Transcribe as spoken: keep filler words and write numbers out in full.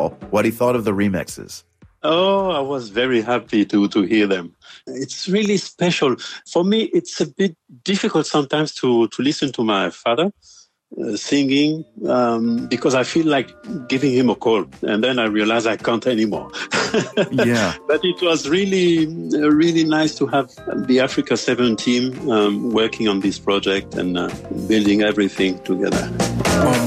Paul what he thought of the remixes. Oh, I was very happy to, to hear them. It's really special. For me, it's a bit difficult sometimes to, to listen to my father uh, singing um, because I feel like giving him a call. And then I realize I can't anymore. Yeah. But it was really, really nice to have the Africa seven team um, working on this project and uh, building everything together.